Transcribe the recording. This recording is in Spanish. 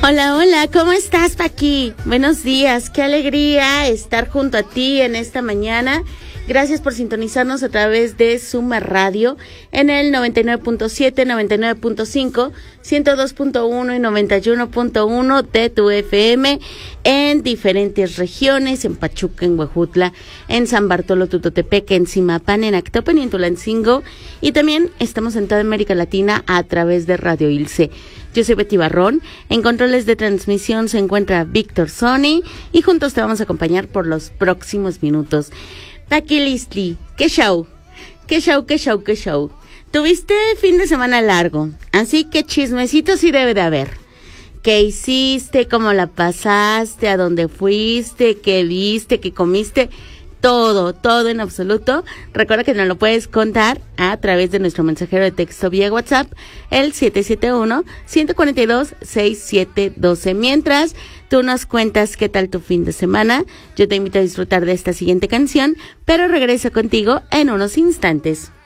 Hola, hola, ¿cómo estás, Paqui? Buenos días, qué alegría estar junto a ti en esta mañana. Gracias por sintonizarnos a través de Suma Radio en el 99.7, 99.5, 102.1 y 91.1 de tu FM en diferentes regiones, en Pachuca, en Huejutla, en San Bartolo, Tutotepec, en Zimapán, en Actopan y en Tulancingo. Y también estamos en toda América Latina a través de Radio Ilse. Yo soy Betty Barrón, en controles de transmisión se encuentra Víctor Sony y juntos te vamos a acompañar por los próximos minutos. Paqui Listli, qué show. Tuviste fin de semana largo, así que chismecito sí debe de haber. ¿Qué hiciste? ¿Cómo la pasaste? ¿A dónde fuiste? ¿Qué viste? ¿Qué comiste? Todo en absoluto. Recuerda que nos lo puedes contar a través de nuestro mensajero de texto vía WhatsApp, el 771-142-6712. Mientras tú nos cuentas qué tal tu fin de semana, yo te invito a disfrutar de esta siguiente canción, pero regreso contigo en unos instantes.